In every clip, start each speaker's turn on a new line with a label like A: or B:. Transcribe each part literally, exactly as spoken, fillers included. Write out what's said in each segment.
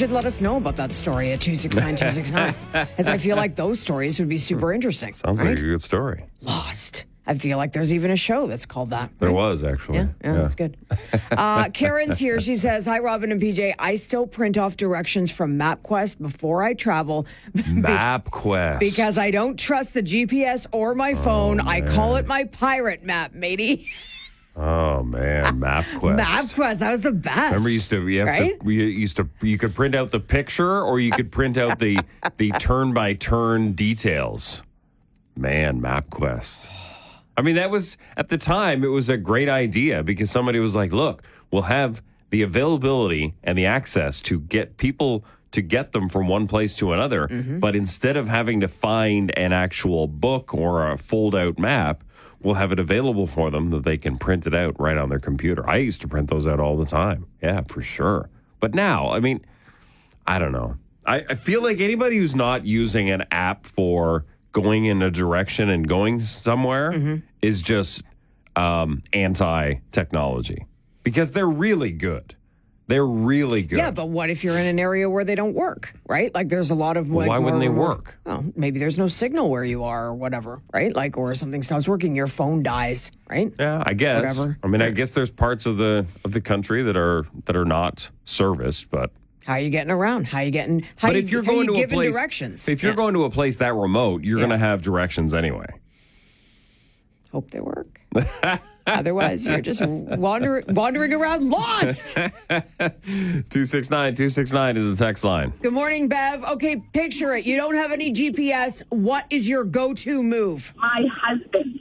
A: should let us know about that story at two six nine two six nine, as I feel like those stories would be super interesting.
B: Sounds
A: right?
B: like a good story.
A: Lost. I feel like there's even a show that's called that. Right?
B: There was, actually.
A: Yeah, yeah, that's good. Uh, Karen's here. She says, hi, Robin and P J. I still print off directions from MapQuest before I travel.
B: MapQuest.
A: Because I don't trust the G P S or my phone.
B: Oh,
A: I call it my pirate map, matey.
B: Oh man, MapQuest.
A: MapQuest, that was the best.
B: Remember, you used to you have
A: right?
B: to you used to you could print out the picture, or you could print out the the turn by turn details. Man, MapQuest. I mean, that was at the time. It was a great idea because somebody was like, "Look, we'll have the availability and the access to get people to get them from one place to another,
A: Mm-hmm.
B: but instead of having to find an actual book or a fold out map." We'll have it available for them that they can print it out right on their computer. I used to print those out all the time. Yeah, for sure. But now, I mean, I don't know. I, I feel like anybody who's not using an app for going in a direction and going somewhere
A: Mm-hmm.
B: is just um, anti-technology because they're really good. They're really good.
A: Yeah, but what if you're in an area where they don't work, right? Like there's a lot of...
B: Well,
A: like,
B: why wouldn't
A: more-
B: they work?
A: Well, maybe there's no signal where you are or whatever, right? Like, or something stops working, your phone dies, right?
B: Yeah, I guess.
A: Whatever.
B: I mean, I guess there's parts of the of the country that are that are not serviced, but
A: How are you getting around? How are you getting... How
B: but
A: you,
B: if you're
A: how
B: going
A: you
B: to a
A: giving
B: place,
A: directions?
B: if you're
A: Yeah.
B: going to a place that remote, you're
A: Yeah.
B: going to have directions anyway.
A: Hope they work. Otherwise, you're just wander, wandering around lost.
B: two six nine two six nine is the text line.
A: Good morning, Bev. Okay, picture it. You don't have any G P S. What is your go-to move?
C: My husband.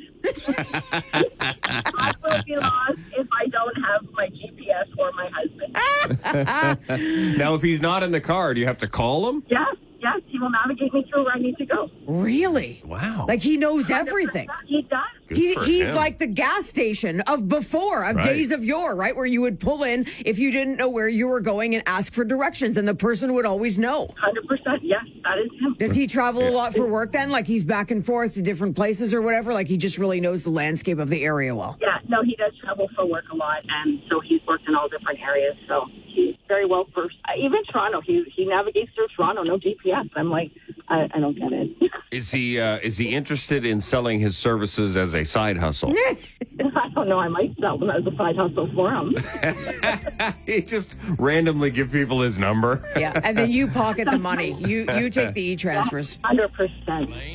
C: I will be lost if I don't have my G P S or my husband.
B: Now, if he's not in the car, do you have to call him?
C: Yes, yes, he will navigate me through where I need to go.
A: Really?
B: Wow.
A: Like he knows everything.
C: He does.
B: Good
A: He,
B: for
A: he's
B: him.
A: like the gas station of before, of
B: Right.
A: days of yore, right? Where you would pull in if you didn't know where you were going and ask for directions, and the person would always know.
C: one hundred percent, yes, that is him.
A: Does he travel a lot for work then? Like he's back and forth to different places or whatever? Like he just really knows the landscape of the area well?
C: Yeah, no, he does travel for work a lot, and so he's worked in all different areas, so he's very well versed. Uh, even Toronto, he he navigates through Toronto, no G P S. I'm like, I, I don't get it.
B: Is he uh, is he interested in selling his services as a side hustle?
C: I don't know, I might sell them as a side hustle for him.
B: He just randomly give people his number.
A: Yeah, and then you pocket the money. You you take the e-transfers.
C: one hundred percent.